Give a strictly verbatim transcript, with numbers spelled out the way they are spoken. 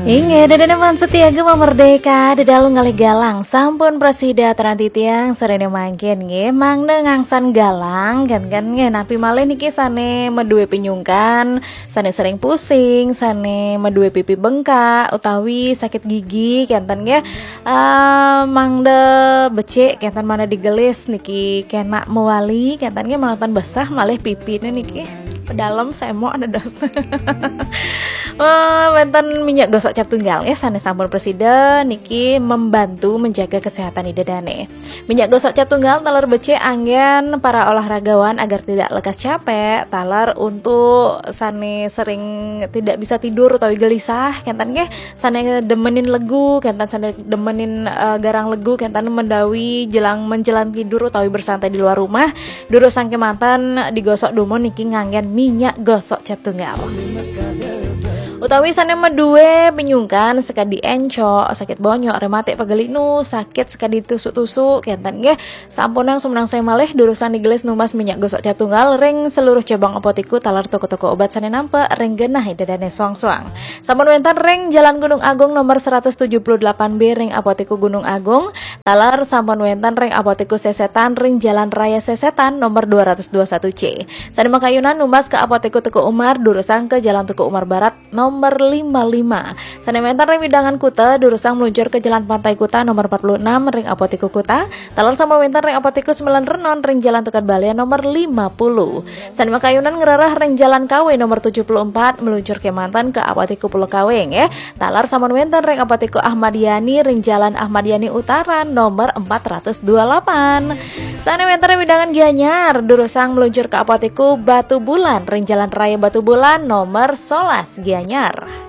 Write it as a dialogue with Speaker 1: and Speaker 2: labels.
Speaker 1: Inge dadaneman setia gema merdeka dedalu ngalih galang sampun presida teranti tiang serene mangkin nge mangde ngangsan galang kan kan nge napi malih niki sane medue pinyungkan sane sering pusing sane medue pipi bengkak utawi sakit gigi kenten nge uh, mangde becek kenten mana digelis niki kena mewali kenten nge menonton besah malih pipi niki dalam saya mau ada dos. Wah, benten minyak gosok cap tunggal ya sanes sampun presiden niki membantu menjaga kesehatan idedane. Minyak gosok cap tunggal talar becek angin para olahragawan agar tidak lekas capek, talar untuk sane sering tidak bisa tidur atau gelisah, kentan nggih sane demenin legu, kentan sane demenin uh, garang legu, kentan mendawi jelang menjelang tidur utawi bersantai di luar rumah, duru sangke mantan digosok dumon niki nganggen minyak gosok cap tunggal. Utawi sane medue penyungkan sekadi encok, sakit bonyok, rematik pagelinu, sakit sekadi tusuk-tusuk, kenten nggih sampunang sumenang saya malih durusan digelis numas minyak gosok cap tunggal ring seluruh cabang apotiku talar toko-toko obat sane nampe ring genah dedane soang-soang. Sampun wenten ring Jalan Gunung Agung nomor seratus tujuh puluh delapan B ring apotiku Gunung Agung, talar sampun wenten ring apotiku Sesetan ring Jalan Raya Sesetan nomor dua ratus dua puluh satu C. Sane makayunan numas ke apotiku Tuku Umar durusan ke Jalan Tuku Umar Barat nomor lima puluh lima. Sanementar ring Widangan Kuta durusang meluncur ke Jalan Pantai Kuta nomor empat puluh enam ring apotiku Kuta. Talar sama wentar ring apotiku sembilan Renon ring Jalan Tukat Balia nomor lima puluh. Sanema Kayunan ngerarah ring Jalan Kawe nomor tujuh puluh empat meluncur ke Mantan ke apotiku Pulau Kaweng ya. Talar sama wentar ring apotiku Ahmadiani ring Jalan Ahmadiani Utara nomor empat ratus dua puluh delapan. Sanementar Widangan Gianyar durusang meluncur ke apotiku Batu Bulan ring Jalan Raya Batu Bulan nomor sebelas Gianyar.